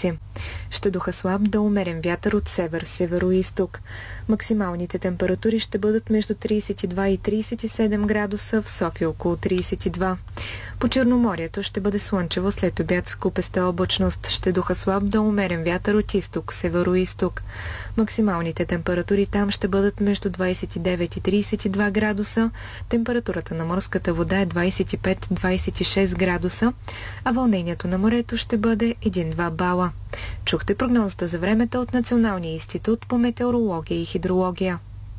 облаци. Ще духа слаб до умерен вятър от север, северо-изток. Максималните температури ще бъдат между 32 и 37 градуса, в София около 32. По Черноморието ще бъде слънчево, след обяд с купеста облачност. Ще духа слаб до умерен вятър от изток, северо-изток. Максималните температури там ще бъдат между 29 и 32 градуса. Температурата на морската вода е 25-26 градуса, а вълнението на морето ще бъде 1-2 бала. Чухте прогнозата за времето от Националния институт по метеорология и хидрология.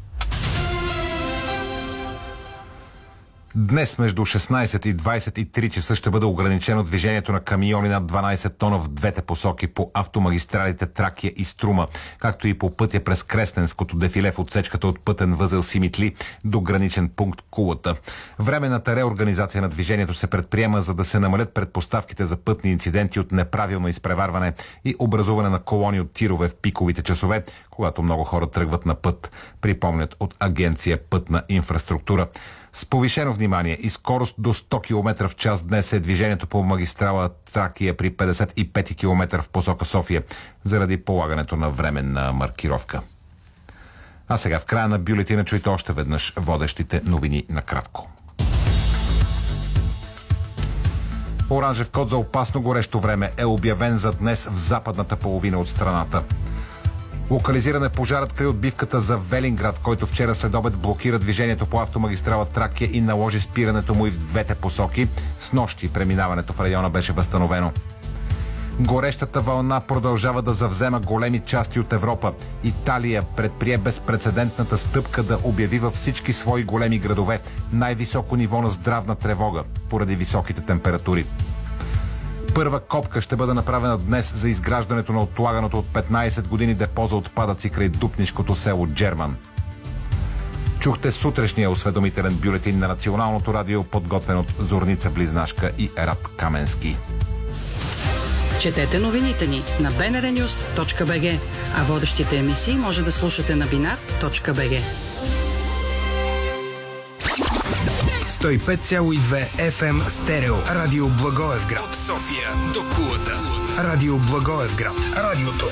Днес между 16 и 23 часа ще бъде ограничено движението на камиони над 12 тона в двете посоки по автомагистралите Тракия и Струма, както и по пътя през Кресненското дефиле в отсечката от пътен възел Симитли до граничен пункт Кулата. Временната реорганизация на движението се предприема, за да се намалят предпоставките за пътни инциденти от неправилно изпреварване и образуване на колони от тирове в пиковите часове, когато много хора тръгват на път, припомнят от Агенция Пътна инфраструктура. С повишено внимание и скорост до 100 км в час днес е движението по магистрала Тракия при 55 км в посока София, заради полагането на временна маркировка. А сега в края на бюлетина чуйте още веднъж водещите новини накратко. Оранжев код за опасно горещо време е обявен за днес в западната половина от страната. Локализиран е пожарът край отбивката за Велинград, който вчера след обед блокира движението по автомагистрала Тракия и наложи спирането му и в двете посоки. Снощи преминаването в района беше възстановено. Горещата вълна продължава да завзема големи части от Европа. Италия предприе безпрецедентната стъпка да обяви във всички свои големи градове най-високо ниво на здравна тревога поради високите температури. Първа копка ще бъде направена днес за изграждането на отлаганото от 15 години депо за отпадъци край дупнишкото село Джерман. Чухте сутрешния осведомителен бюлетин на Националното радио, подготвен от Зорница Близнашка и Рад Каменски. Четете новините ни на bnrnews.bg, а водещите емисии може да слушате на binar.bg. 105,2 FM стерео. Радио Благоевград. От София до Кулата. Радио Благоевград. Радиото